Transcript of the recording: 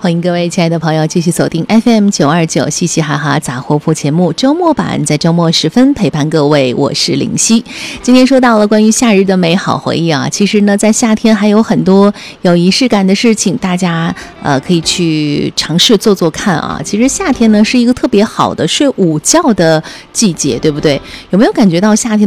欢迎各位亲爱的朋友继续锁定 FM929嘻嘻哈哈杂货铺节目周末版，在周末时分陪伴各位，我是林夕。今天说到了关于夏日的美好回忆啊，其实呢在夏天还有很多有仪式感的事情，大家可以去尝试做做看啊。其实夏天呢是一个特别好的睡午觉的季节，对不对？有没有感觉到夏天